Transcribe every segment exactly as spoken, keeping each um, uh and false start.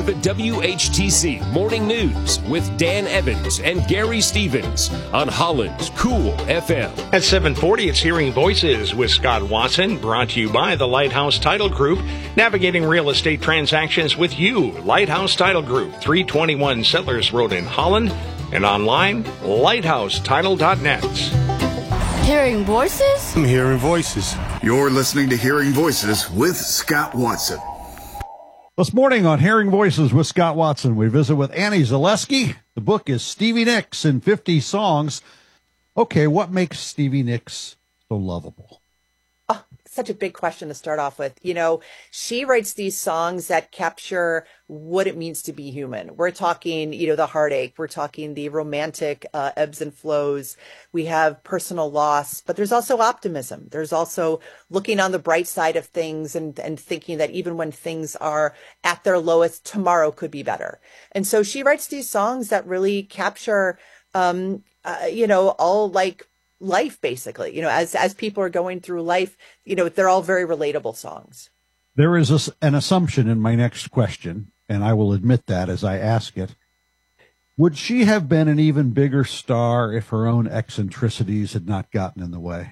to the W H T C Morning News with Dan Evans and Gary Stevens on Holland's Cool F M. At seven forty, it's Hearing Voices with Scott Watson, brought to you by the Lighthouse Title Group, navigating real estate transactions with you. Lighthouse Title Group, three twenty-one Settlers Road in Holland, and online, lighthouse title dot net. Hearing Voices? I'm hearing voices. You're listening to Hearing Voices with Scott Watson. This morning on Hearing Voices with Scott Watson, we visit with Annie Zaleski. The book is Stevie Nicks in fifty songs. Okay, what makes Stevie Nicks so lovable? Oh, such a big question to start off with. You know, she writes these songs that capture what it means to be human. We're talking, you know, the heartache. We're talking the romantic uh, ebbs and flows. We have personal loss, but there's also optimism. There's also looking on the bright side of things and, and thinking that even when things are at their lowest, tomorrow could be better. And so she writes these songs that really capture, um, uh, you know, all like life, basically, you know, as, as people are going through life, you know, they're all very relatable songs. There is a, an assumption in my next question, and I will admit that as I ask it. Would she have been an even bigger star if her own eccentricities had not gotten in the way?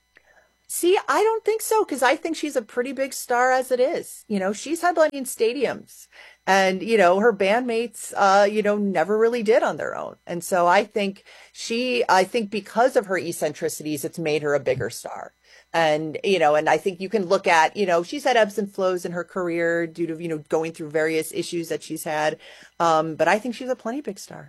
See, I don't think so, because I think she's a pretty big star as it is. You know, she's headlining stadiums. And, you know, her bandmates, uh, you know, never really did on their own. And so I think she, I think because of her eccentricities, it's made her a bigger star. And, you know, and I think you can look at, you know, she's had ebbs and flows in her career due to, you know, going through various issues that she's had. Um, but I think she's a plenty big star.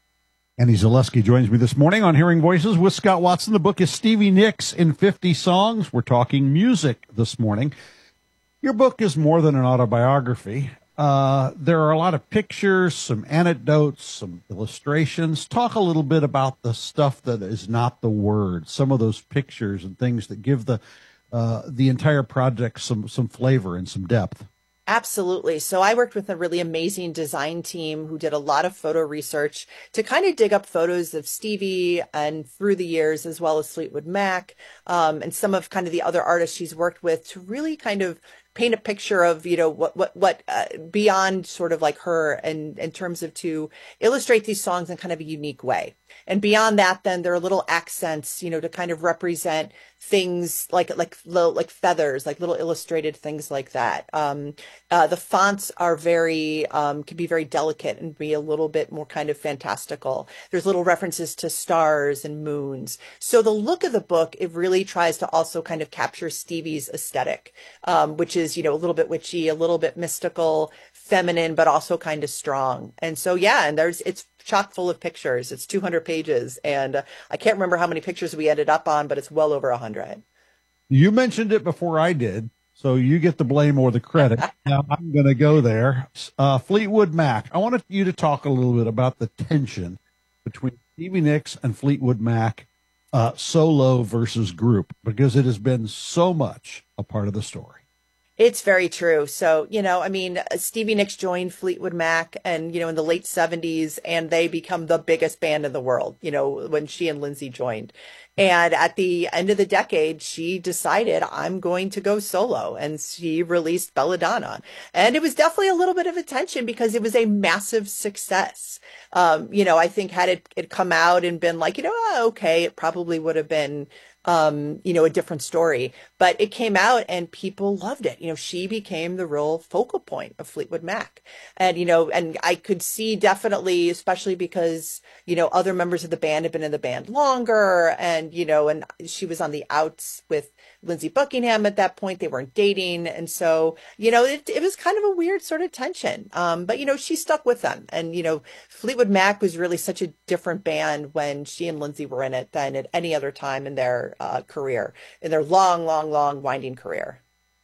Annie Zaleski joins me this morning on Hearing Voices with Scott Watson. The book is Stevie Nicks in fifty songs. We're talking music this morning. Your book is more than an autobiography. Uh, there are a lot of pictures, some anecdotes, some illustrations. Talk a little bit about the stuff that is not the words, some of those pictures and things that give the uh, the entire project some some flavor and some depth. Absolutely. So I worked with a really amazing design team who did a lot of photo research to kind of dig up photos of Stevie and through the years, as well as Fleetwood Mac, um, and some of kind of the other artists she's worked with to really kind of paint a picture of, you know, what, what, what, uh, beyond sort of like her and in terms of to illustrate these songs in kind of a unique way. And beyond that, then there are little accents, you know, to kind of represent things like, like, little, like feathers, like little illustrated things like that. Um, uh, the fonts are very, um, can be very delicate and be a little bit more kind of fantastical. There's little references to stars and moons. So the look of the book, it really tries to also kind of capture Stevie's aesthetic, um, which is, you know, a little bit witchy, a little bit mystical, feminine, but also kind of strong. And so, yeah, and there's, it's chock full of pictures. It's two hundred pages. And uh, I can't remember how many pictures we ended up on, but it's well over one hundred. You mentioned it before I did, so you get the blame or the credit. Now I'm going to go there. Uh, Fleetwood Mac. I wanted you to talk a little bit about the tension between Stevie Nicks and Fleetwood Mac, uh, solo versus group, because it has been so much a part of the story. It's very true. So, you know, I mean, Stevie Nicks joined Fleetwood Mac and, you know, in the late seventies, and they become the biggest band in the world, you know, when she and Lindsey joined. And at the end of the decade, she decided, I'm going to go solo. And she released Belladonna. And it was definitely a little bit of a tension because it was a massive success. Um, you know, I think had it, it come out and been like, you know, oh, okay, it probably would have been um, you know, a different story, but it came out and people loved it. You know, she became the real focal point of Fleetwood Mac. And, you know, and I could see definitely, especially because, you know, other members of the band had been in the band longer and, you know, and she was on the outs with Lindsey Buckingham at that point. They weren't dating. And so, you know, it, it was kind of a weird sort of tension. Um, but, you know, she stuck with them. And, you know, Fleetwood Mac was really such a different band when she and Lindsey were in it than at any other time in their uh, career, in their long, long, long winding career.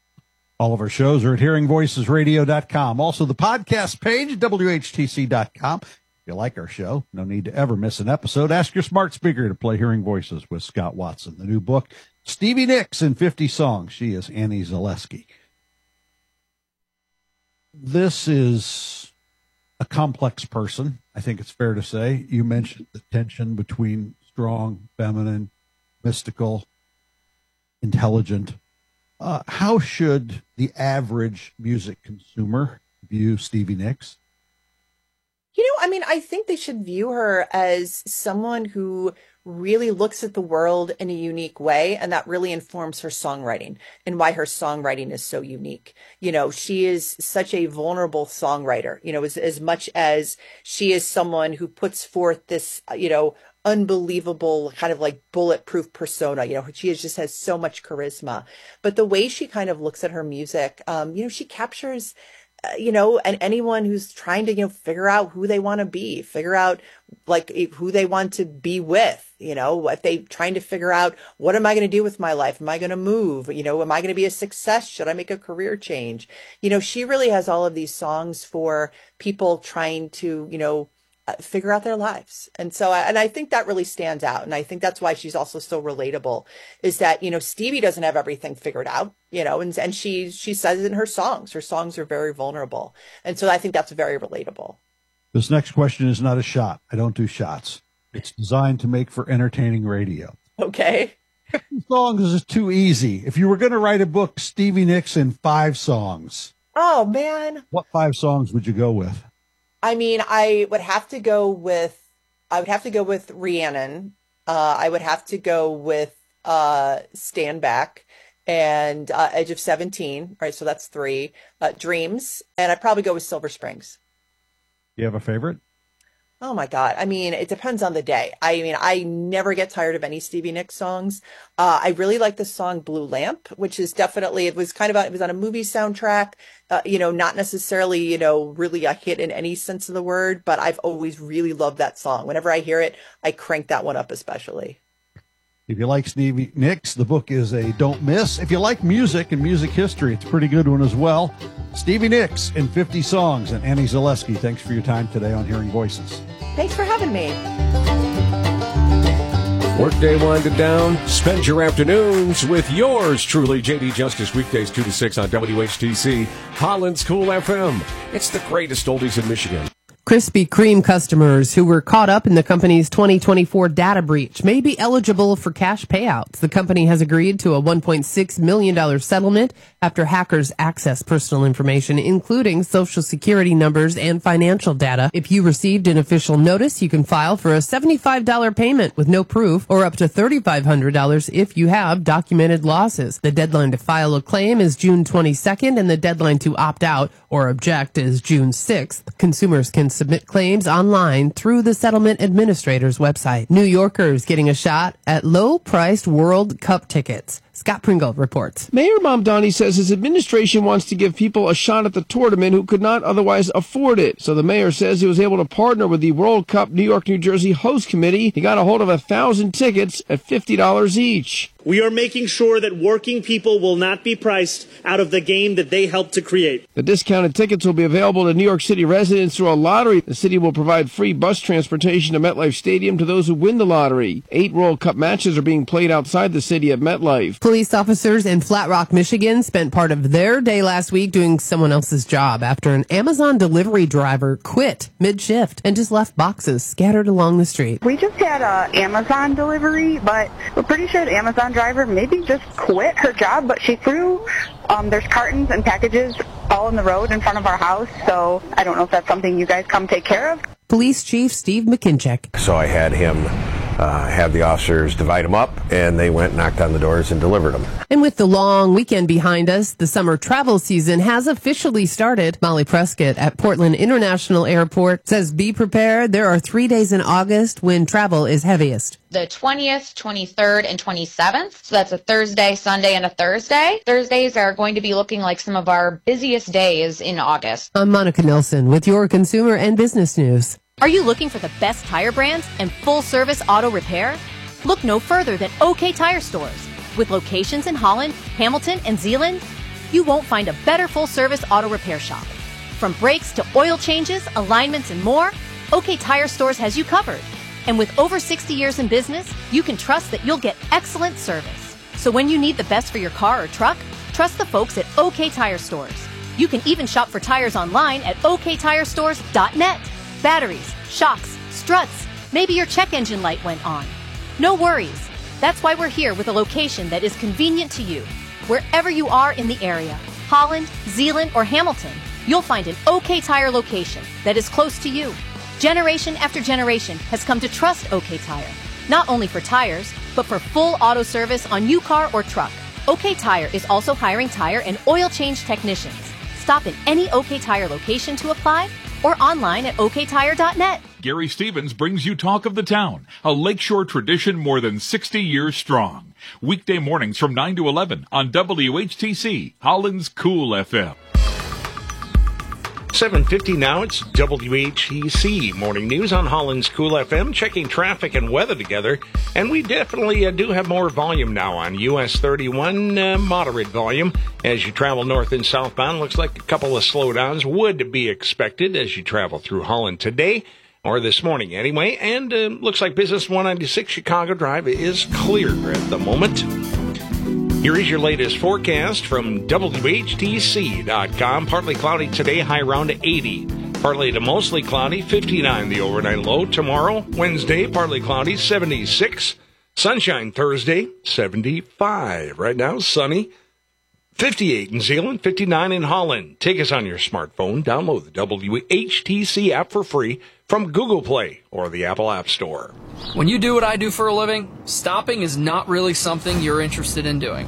All of our shows are at hearing voices radio dot com. Also, the podcast page, W H T C dot com. If you like our show, no need to ever miss an episode. Ask your smart speaker to play Hearing Voices with Scott Watson. The new book, Stevie Nicks in fifty songs. She is Annie Zaleski. This is a complex person, I think it's fair to say. You mentioned the tension between strong, feminine, mystical, intelligent. Uh, how should the average music consumer view Stevie Nicks? I mean, I think they should view her as someone who really looks at the world in a unique way, and that really informs her songwriting and why her songwriting is so unique. You know, she is such a vulnerable songwriter, you know, as, as much as she is someone who puts forth this, you know, unbelievable kind of like bulletproof persona. You know, she is, just has so much charisma, but the way she kind of looks at her music, um, you know, she captures Uh, you know, and anyone who's trying to, you know, figure out who they want to be, figure out like who they want to be with, you know, if they trying to figure out, what am I going to do with my life? Am I going to move? You know, am I going to be a success? Should I make a career change? You know, she really has all of these songs for people trying to, you know, uh, figure out their lives. And so, I, and I think that really stands out. And I think that's why she's also so relatable, is that, you know, Stevie doesn't have everything figured out, you know, and, and she, she says it in her songs, her songs are very vulnerable. And so I think that's very relatable. This next question is not a shot. I don't do shots. It's designed to make for entertaining radio. Okay. Songs is too easy. If you were going to write a book, Stevie Nicks in five songs. Oh man. What five songs would you go with? I mean, I would have to go with, I would have to go with Rhiannon. Uh, I would have to go with uh, Stand Back and uh, Edge of seventeen. Right. So that's three. Uh, Dreams. And I'd probably go with Silver Springs. Do you have a favorite? Oh my God. I mean, it depends on the day. I mean, I never get tired of any Stevie Nicks songs. Uh, I really like the song Blue Lamp, which is definitely, it was kind of, a, it was on a movie soundtrack, uh, you know, not necessarily, you know, really a hit in any sense of the word, but I've always really loved that song. Whenever I hear it, I crank that one up especially. If you like Stevie Nicks, the book is a don't miss. If you like music and music history, it's a pretty good one as well. Stevie Nicks in fifty songs. And Annie Zaleski, thanks for your time today on Hearing Voices. Thanks for having me. Workday winded down. Spend your afternoons with yours truly, J D Justice, weekdays two to six on W H T C, Holland's Cool F M. It's the greatest oldies in Michigan. Krispy Kreme customers who were caught up in the company's twenty twenty-four data breach may be eligible for cash payouts. The company has agreed to a one point six million dollars settlement after hackers accessed personal information, including social security numbers and financial data. If you received an official notice, you can file for a seventy-five dollars payment with no proof, or up to three thousand five hundred dollars if you have documented losses. The deadline to file a claim is June twenty-second, and the deadline to opt out or object is June sixth. Consumers can submit claims online through the settlement administrator's website. New Yorkers getting a shot at low-priced World Cup tickets. Scott Pringle reports. Mayor Mamdani says his administration wants to give people a shot at the tournament who could not otherwise afford it. So the mayor says he was able to partner with the World Cup New York, New Jersey host committee. He got a hold of a thousand tickets at fifty dollars each. We are making sure that working people will not be priced out of the game that they helped to create. The discounted tickets will be available to New York City residents through a lottery. The city will provide free bus transportation to MetLife Stadium to those who win the lottery. Eight World Cup matches are being played outside the city at MetLife. Police officers in Flat Rock, Michigan spent part of their day last week doing someone else's job after an Amazon delivery driver quit mid-shift and just left boxes scattered along the street. We just had a Amazon delivery, but we're pretty sure the Amazon driver maybe just quit her job, but she threw, um, there's cartons and packages all in the road in front of our house, so I don't know if that's something you guys come take care of. Police Chief Steve McKincheck. So I had him uh, have the officers divide them up, and they went, knocked on the doors, and delivered them. And with the long weekend behind us, the summer travel season has officially started. Molly Prescott at Portland International Airport says be prepared. There are three days in August when travel is heaviest. The twentieth, twenty-third, and twenty-seventh. So that's a Thursday, Sunday, and a Thursday. Thursdays are going to be looking like some of our busiest days in August. I'm Monica Nelson with your consumer and business news. Are you looking for the best tire brands and full-service auto repair? Look no further than OK Tire Stores. With locations in Holland, Hamilton, and Zeeland, you won't find a better full-service auto repair shop. From brakes to oil changes, alignments, and more, OK Tire Stores has you covered. And with over sixty years in business, you can trust that you'll get excellent service. So when you need the best for your car or truck, trust the folks at OK Tire Stores. You can even shop for tires online at O K tire stores dot net. Batteries, shocks, struts, maybe your check engine light went on. No worries. That's why we're here with a location that is convenient to you. Wherever you are in the area, Holland, Zeeland, or Hamilton, you'll find an OK Tire location that is close to you. Generation after generation has come to trust OK Tire, not only for tires, but for full auto service on new car or truck. OK Tire is also hiring tire and oil change technicians. Stop in any OK Tire location to apply or online at O K tire dot net. Gary Stevens brings you Talk of the Town, a lakeshore tradition more than sixty years strong. Weekday mornings from nine to eleven on W H T C, Holland's Cool F M. seven fifty now, it's W H T C Morning News on Holland's Cool F M, checking traffic and weather together. And we definitely uh, do have more volume now on U S thirty-one, uh, moderate volume. As you travel north and southbound, looks like a couple of slowdowns would be expected as you travel through Holland today, or this morning anyway. And uh, looks like Business one ninety-six Chicago Drive is clear at the moment. Here is your latest forecast from W H T C dot com. Partly cloudy today, high around eighty. Partly to mostly cloudy, fifty-nine the overnight low. Tomorrow, Wednesday, partly cloudy, seventy-six. Sunshine Thursday, seventy-five. Right now, sunny, fifty-eight in Zeeland, fifty-nine in Holland. Take us on your smartphone. Download the W H T C app for free from Google Play or the Apple App Store. When you do what I do for a living, stopping is not really something you're interested in doing.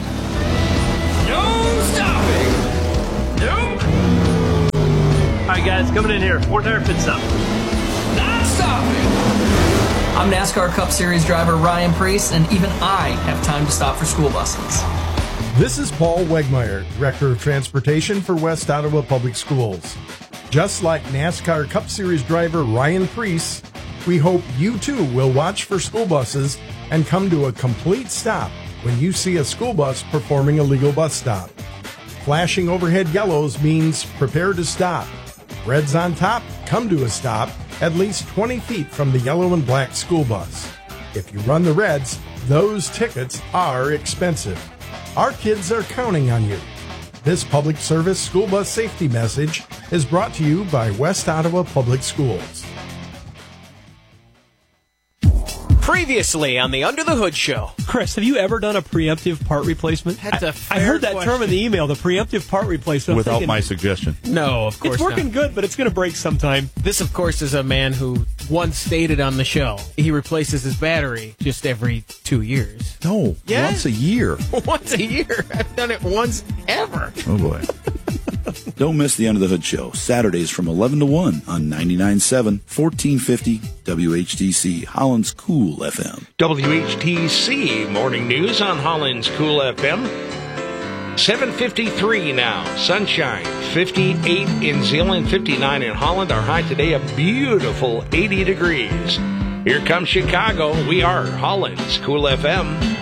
No stopping! Nope! Alright guys, coming in here. Fourth hour pit stop. Not stopping! I'm NASCAR Cup Series driver Ryan Preece, and even I have time to stop for school buses. This is Paul Wegmeyer, Director of Transportation for West Ottawa Public Schools. Just like NASCAR Cup Series driver Ryan Preece, we hope you too will watch for school buses and come to a complete stop when you see a school bus performing a legal bus stop. Flashing overhead yellows means prepare to stop. Reds on top, come to a stop at least twenty feet from the yellow and black school bus. If you run the reds, those tickets are expensive. Our kids are counting on you. This public service school bus safety message is brought to you by West Ottawa Public Schools. Previously on the Under the Hood Show. Chris, have you ever done a preemptive part replacement? That's a fair I heard that question. term in the email, the preemptive part replacement. Without thinking, my suggestion. No, of course It's working not. good, but it's going to break sometime. This, of course, is a man who once stated on the show he replaces his battery just every two years. No, Yeah? once a year. Once a year. I've done it once ever. Oh, boy. Don't miss the Under the Hood Show, Saturdays from eleven to one on ninety-nine point seven, fourteen fifty W H T C, Holland's Cool F M. W H T C Morning News on Holland's Cool F M. seven fifty-three now. Sunshine, fifty-eight in Zeeland, fifty-nine in Holland. Our high today, a beautiful eighty degrees. Here comes Chicago. We are Holland's Cool F M.